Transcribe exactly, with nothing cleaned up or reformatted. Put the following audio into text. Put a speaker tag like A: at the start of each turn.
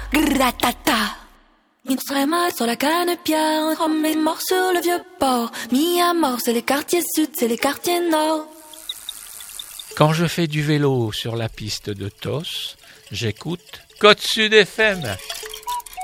A: gratata. Il serait mal sur la canne-pierre, homme est mort sur le vieux port. Mis à mort, c'est les quartiers sud, c'est les quartiers nord.
B: Quand je fais du vélo sur la piste de Tos, j'écoute Côte Sud F M.